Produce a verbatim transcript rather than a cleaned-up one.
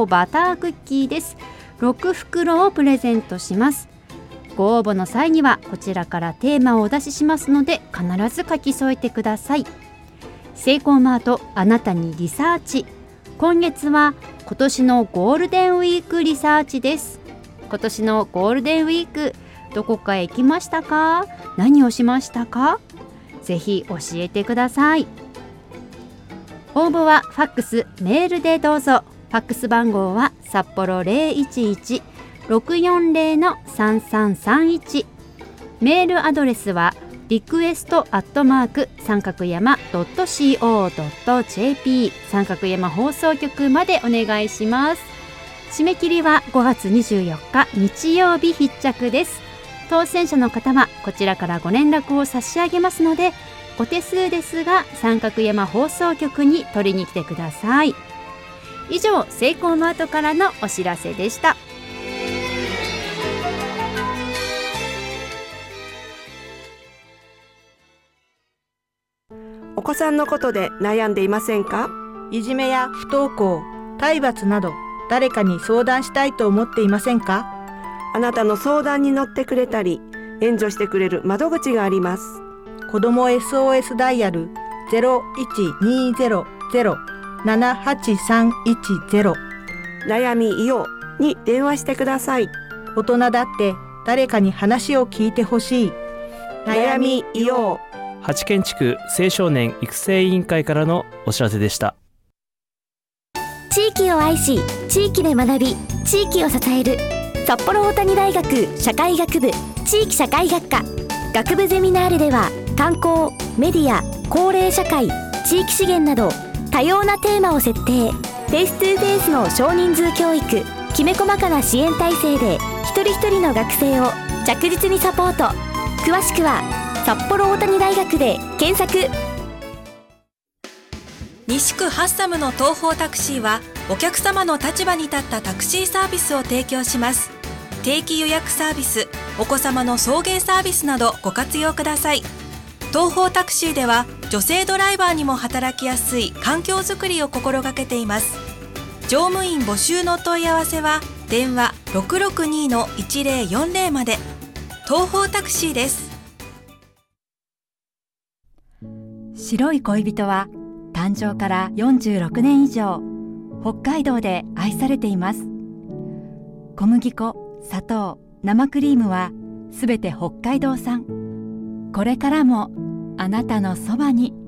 コーバタークッキーです。ろくふくろをプレゼントします。ご応募の際にはこちらからテーマをお出ししますので必ず書き添えてください。セイコーマートあなたにリサーチ、今月は今年のゴールデンウィークリサーチです。今年のゴールデンウィークどこかへ行きましたか？何をしましたか？ぜひ教えてください。応募はファックスメールでどうぞ。ファックス番号は札幌 ゼロいちいち ろくよんゼロ のさんさんさんいち、メールアドレスはリクエストアットマーク三角山 ドットシーオー ドットジェーピー 三角山放送局までお願いします。締め切りはごがつにじゅうよっか日曜日必着です。当選者の方はこちらからご連絡を差し上げますので、お手数ですが三角山放送局に取りに来てください。以上、セイコーマートからのお知らせでした。 お子さんのことで悩んでいませんか？ いじめや不登校、体罰など誰かに相談したいと思っていませんか？ あなたの相談に乗ってくれたり援助してくれる窓口があります。 子ども エスオーエス ダイヤル ゼロいちにゼロゼロ ななはちさんいちゼロ、 悩みいように電話してください。 大人だって誰かに話を聞いてほしい。 悩みいよう。八軒地区青少年育成委員会からのお知らせでした。 地域を愛し、地域で学び、地域を支える札幌大谷大学社会学部地域社会学科学部ゼミナールでは、観光、メディア、高齢社会、地域資源など多様なテーマを設定。フェイストゥーフェイスの少人数教育、きめ細かな支援体制で一人一人の学生を着実にサポート。詳しくは札幌大谷大学で検索。 西区ハッサムの東方タクシーはお客様の立場に立ったタクシーサービスを提供します。定期予約サービス、お子様の送迎サービスなどご活用ください。東方タクシーでは女性ドライバーにも働きやすい環境づくりを心がけています。乗務員募集の問い合わせは電話 ろくろくに のいちぜろよんぜろ まで。東方タクシーです。 白い恋人は誕生からよんじゅうろくねん以上北海道で愛されています。小麦粉、砂糖、生クリームはすべて北海道産。これからもあなたのそばに